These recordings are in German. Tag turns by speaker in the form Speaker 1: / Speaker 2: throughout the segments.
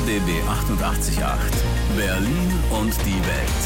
Speaker 1: RBB 88.8 Berlin und die Welt.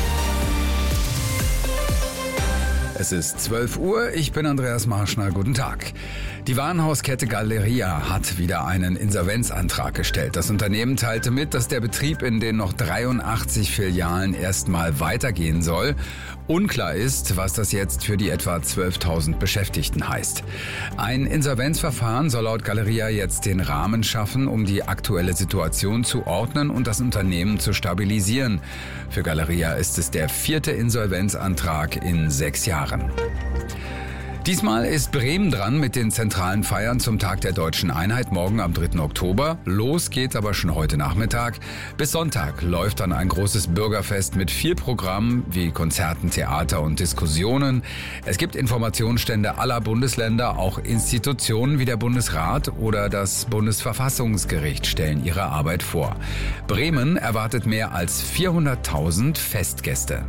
Speaker 2: Es ist 12 Uhr, ich bin Andreas Marschner, guten Tag. Die Warenhauskette Galeria hat wieder einen Insolvenzantrag gestellt. Das Unternehmen teilte mit, dass der Betrieb in den noch 83 Filialen erstmal weitergehen soll. Unklar ist, was das jetzt für die etwa 12.000 Beschäftigten heißt. Ein Insolvenzverfahren soll laut Galeria jetzt den Rahmen schaffen, um die aktuelle Situation zu ordnen und das Unternehmen zu stabilisieren. Für Galeria ist es der 4. Insolvenzantrag in 6 Jahren. Diesmal ist Bremen dran mit den zentralen Feiern zum Tag der Deutschen Einheit morgen am 3. Oktober. Los geht aber schon heute Nachmittag. Bis Sonntag läuft dann ein großes Bürgerfest mit viel Programm wie Konzerten, Theater und Diskussionen. Es gibt Informationsstände aller Bundesländer, auch Institutionen wie der Bundesrat oder das Bundesverfassungsgericht stellen ihre Arbeit vor. Bremen erwartet mehr als 400.000 Festgäste.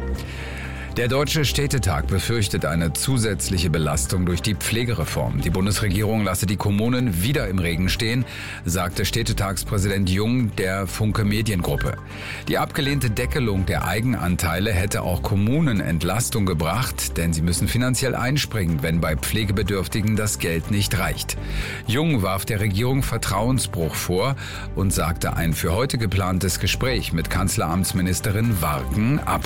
Speaker 2: Der Deutsche Städtetag befürchtet eine zusätzliche Belastung durch die Pflegereform. Die Bundesregierung lasse die Kommunen wieder im Regen stehen, sagte Städtetagspräsident Jung der Funke Mediengruppe. Die abgelehnte Deckelung der Eigenanteile hätte auch Kommunen Entlastung gebracht, denn sie müssen finanziell einspringen, wenn bei Pflegebedürftigen das Geld nicht reicht. Jung warf der Regierung Vertrauensbruch vor und sagte ein für heute geplantes Gespräch mit Kanzleramtsministerin Warken ab.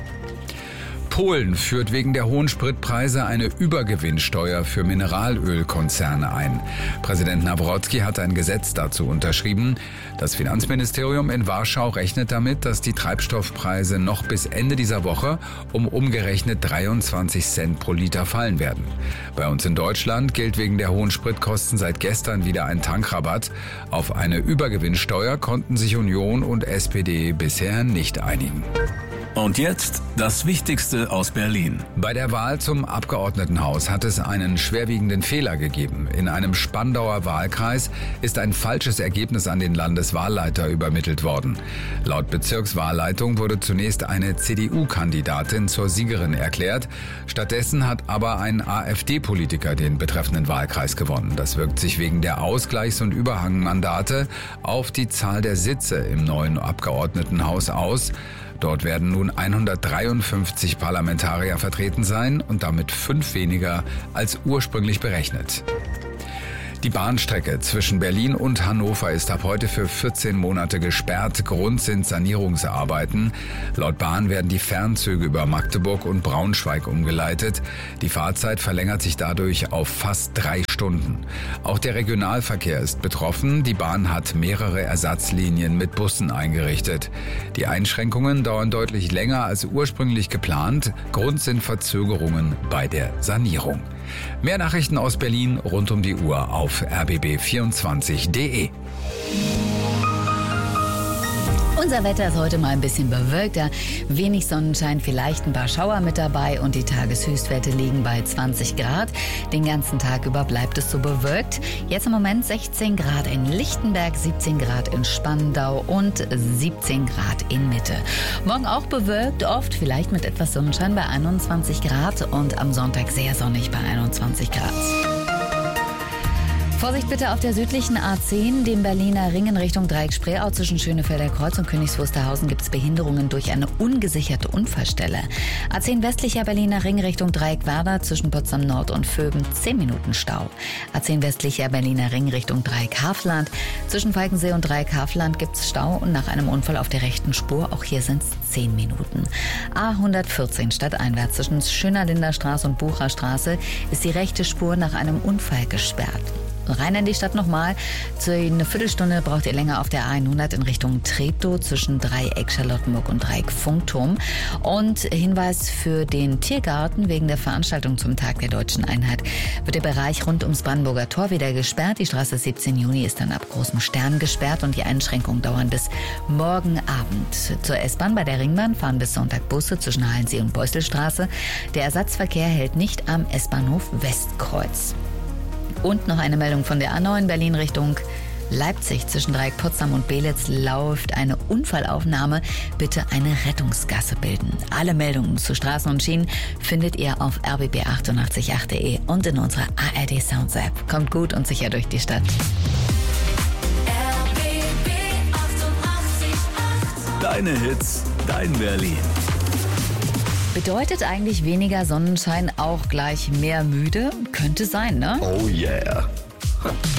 Speaker 2: Polen führt wegen der hohen Spritpreise eine Übergewinnsteuer für Mineralölkonzerne ein. Präsident Nawrocki hat ein Gesetz dazu unterschrieben. Das Finanzministerium in Warschau rechnet damit, dass die Treibstoffpreise noch bis Ende dieser Woche um umgerechnet 23 Cent pro Liter fallen werden. Bei uns in Deutschland gilt wegen der hohen Spritkosten seit gestern wieder ein Tankrabatt. Auf eine Übergewinnsteuer konnten sich Union und SPD bisher nicht einigen.
Speaker 1: Und jetzt das Wichtigste aus Berlin.
Speaker 2: Bei der Wahl zum Abgeordnetenhaus hat es einen schwerwiegenden Fehler gegeben. In einem Spandauer Wahlkreis ist ein falsches Ergebnis an den Landeswahlleiter übermittelt worden. Laut Bezirkswahlleitung wurde zunächst eine CDU-Kandidatin zur Siegerin erklärt. Stattdessen hat aber ein AfD-Politiker den betreffenden Wahlkreis gewonnen. Das wirkt sich wegen der Ausgleichs- und Überhangmandate auf die Zahl der Sitze im neuen Abgeordnetenhaus aus. Dort werden nun 153 Parlamentarier vertreten sein und damit 5 weniger als ursprünglich berechnet. Die Bahnstrecke zwischen Berlin und Hannover ist ab heute für 14 Monate gesperrt. Grund sind Sanierungsarbeiten. Laut Bahn werden die Fernzüge über Magdeburg und Braunschweig umgeleitet. Die Fahrzeit verlängert sich dadurch auf fast 3 Stunden. Auch der Regionalverkehr ist betroffen. Die Bahn hat mehrere Ersatzlinien mit Bussen eingerichtet. Die Einschränkungen dauern deutlich länger als ursprünglich geplant. Grund sind Verzögerungen bei der Sanierung. Mehr Nachrichten aus Berlin rund um die Uhr auf rbb24.de.
Speaker 3: Unser Wetter ist heute mal ein bisschen bewölkter. Wenig Sonnenschein, vielleicht ein paar Schauer mit dabei und die Tageshöchstwerte liegen bei 20 Grad. Den ganzen Tag über bleibt es so bewölkt. Jetzt im Moment 16 Grad in Lichtenberg, 17 Grad in Spandau und 17 Grad in Mitte. Morgen auch bewölkt, oft vielleicht mit etwas Sonnenschein bei 21 Grad und am Sonntag sehr sonnig bei 21 Grad. Vorsicht bitte auf der südlichen A10, dem Berliner Ring in Richtung Dreieck-Spreeau zwischen Schönefelder Kreuz und Königs Wusterhausen gibt es Behinderungen durch eine ungesicherte Unfallstelle. A10 westlicher Berliner Ring Richtung Dreieck-Werder zwischen Potsdam Nord und Vöben 10 Minuten Stau. A10 westlicher Berliner Ring Richtung Dreieck-Havelland zwischen Falkensee und Dreieck-Havelland gibt es Stau und nach einem Unfall auf der rechten Spur, auch hier sind es 10 Minuten. A114 stadteinwärts zwischen Schönerlinder Straße und Bucherstraße ist die rechte Spur nach einem Unfall gesperrt. Rein in die Stadt nochmal. Eine Viertelstunde braucht ihr länger auf der A100 in Richtung Treptow zwischen Dreieck Charlottenburg und Dreieck Funkturm. Und Hinweis für den Tiergarten: wegen der Veranstaltung zum Tag der Deutschen Einheit wird der Bereich rund ums Brandenburger Tor wieder gesperrt. Die Straße 17 Juni ist dann ab Großem Stern gesperrt und die Einschränkungen dauern bis morgen Abend. Zur S-Bahn bei der Ringbahn fahren bis Sonntag Busse zwischen Halensee und Beuselstraße. Der Ersatzverkehr hält nicht am S-Bahnhof Westkreuz. Und noch eine Meldung von der A9 Berlin Richtung Leipzig zwischen Dreieck Potsdam und Belitz läuft eine Unfallaufnahme. Bitte eine Rettungsgasse bilden. Alle Meldungen zu Straßen und Schienen findet ihr auf rbb888.de und in unserer ARD Sounds App. Kommt gut und sicher durch die Stadt.
Speaker 4: RBB
Speaker 1: Deine Hits, dein Berlin.
Speaker 3: Bedeutet eigentlich weniger Sonnenschein auch gleich mehr müde? Könnte sein, ne?
Speaker 1: Oh yeah.